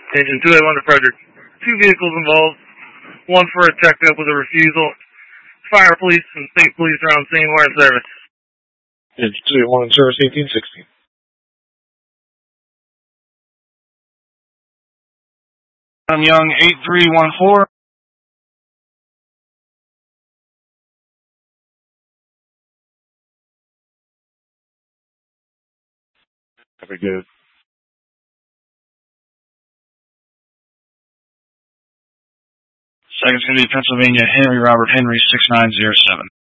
Engine 281 to Frederick. 2 vehicles involved. 1 for a checkup with a refusal. Fire police and state police are on scene. We're in service. Engine 281 in service 1816. I'm Young 8314. Very good. Second's going to be Pennsylvania Henry Robert Henry 6907.